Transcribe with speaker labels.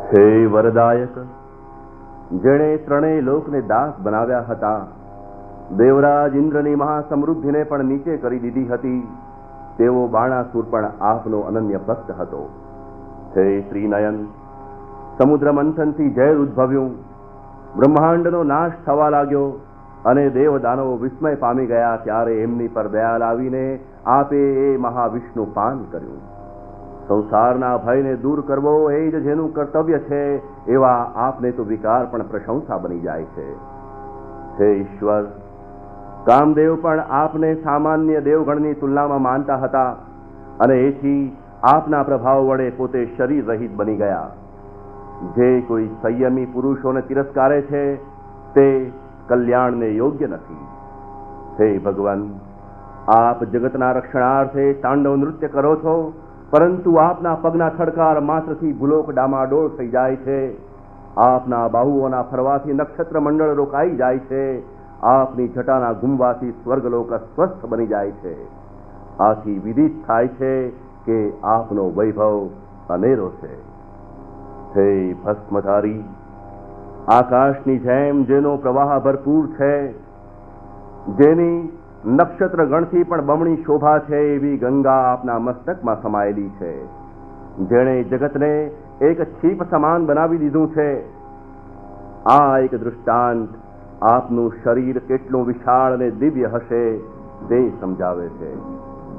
Speaker 1: હે વરદાયક, જેણે ત્રણેય લોકને દાસ બનાવ્યા હતા, દેવરાજ ઇન્દ્રની મહાસમૃદ્ધિને પણ નીચે કરી દીધી હતી, તેવો બાણાસુર પણ આપનો અનન્ય ભક્ત હતો. હે શ્રીનયન, સમુદ્ર મંથનથી ઝેર ઉદ્ભવ્યું, બ્રહ્માંડનો નાશ થવા લાગ્યો અને દેવદાનવો વિસ્મય પામી ગયા, ત્યારે એમની પર દયા લાવીને આપે એ મહાવિષ્ણુ પાન કર્યું. સંસારના ભયને દૂર કરવો એ જ જેનું કર્તવ્ય છે, એવા આપને તો વિકાર પણ પ્રશંસા બની જાય છે. હે ઈશ્વર, કામદેવ પણ આપને સામાન્ય દેવગણની તુલનામાં માનતા હતા અને એથી આપના પ્રભાવ વડે પોતે શરીર રહિત બની ગયા. જે કોઈ સંયમી પુરુષોને તિરસ્કારે છે તે કલ્યાણને યોગ્ય નથી. હે ભગવાન, આપ જગતના રક્ષણાર્થે તાંડવ નૃત્ય કરો છો, પરંતુ આપના પગના થડકાર માત્રથી ભૂલોક ડામાડોળ થઈ જાય છે. આપના બાહુઓના ફરવાથી નક્ષત્ર મંડળ રોકાઈ જાય છે. આપની જટાના ગુમવાથી સ્વર્ગલોક અસ્વસ્થ બની જાય છે. આથી વિદિત થાય છે કે આપનો વૈભવ અનેરો છે. હે ભસ્મધારી, આકાશની જેમ જેનો પ્રવાહ ભરપૂર છે, જેની નક્ષત્ર ગણથી પણ બમણી શોભા છે, એવી ગંગા આપના મસ્તકમાં સમાયેલી છે. જેણે જગતને એક છીપ સમાન બનાવી દીધું છે. આ એક દૃષ્ટાંત આપનું શરીર કેટલું વિશાળ અને દિવ્ય હશે તે સમજાવે છે.